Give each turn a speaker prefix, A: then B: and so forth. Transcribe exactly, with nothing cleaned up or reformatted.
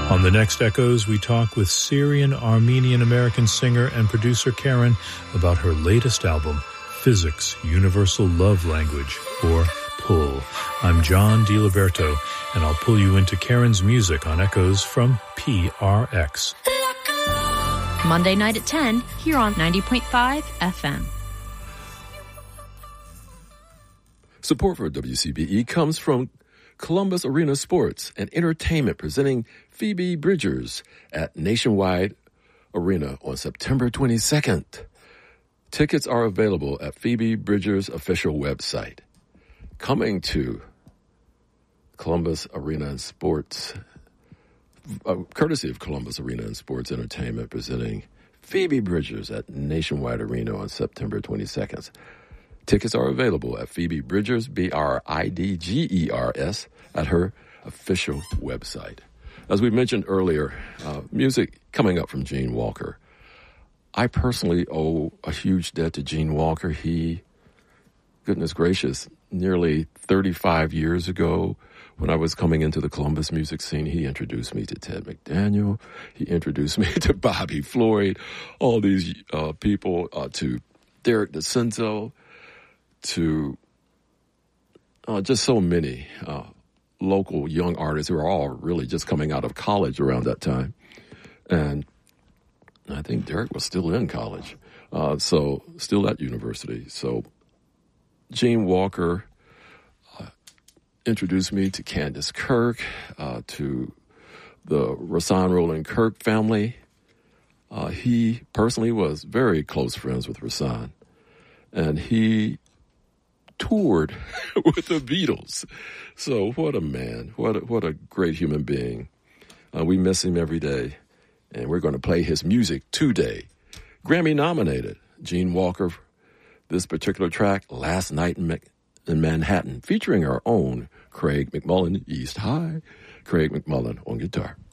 A: On the next Echoes, we talk with Syrian-Armenian-American singer and producer Karen about her latest album, Physics, Universal Love Language, or Pull. I'm John DiLiberto, and I'll pull you into Karen's music on Echoes from P R X.
B: Monday night at ten, here on ninety point five F M.
C: Support for W C B E comes from Columbus Arena Sports and Entertainment, presenting Phoebe Bridgers at Nationwide Arena on September twenty-second. Tickets are available at Phoebe Bridgers' official website. Coming to Columbus Arena and Sports, uh, courtesy of Columbus Arena and Sports Entertainment, presenting Phoebe Bridgers at Nationwide Arena on September twenty-second. Tickets are available at Phoebe Bridgers, B R I D G E R S, at her official website. As we mentioned earlier, uh, music coming up from Gene Walker. I personally owe a huge debt to Gene Walker. He, goodness gracious, nearly thirty-five years ago, when I was coming into the Columbus music scene, he introduced me to Ted McDaniel. He introduced me to Bobby Floyd, all these uh, people, uh, to Derek DeCenzo, to uh, just so many uh, local young artists who are all really just coming out of college around that time. And I think Derek was still in college, uh, so still at university. So Gene Walker uh, introduced me to Candace Kirk, uh, to the Rahsaan Roland Kirk family. Uh, he personally was very close friends with Rahsaan, and he toured with the Beatles. So what a man, what a, what a great human being. Uh, we miss him every day, and we're going to play his music today. Grammy nominated Gene Walker, this particular track, Last Night in, Mac- in Manhattan, featuring our own Craig McMullen, East High, Craig McMullen on guitar.